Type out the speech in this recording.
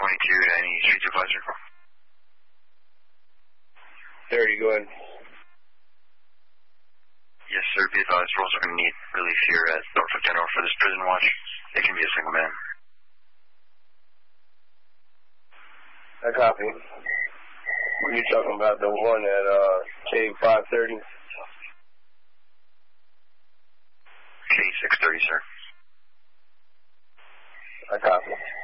22 to any street supervisor. 30, go ahead. Yes, sir. Be advised, we're also going to need relief here at Norfolk General for this prison watch. It can be a single man. I copy. What are you talking about? The one at K530? K630, sir. I copy.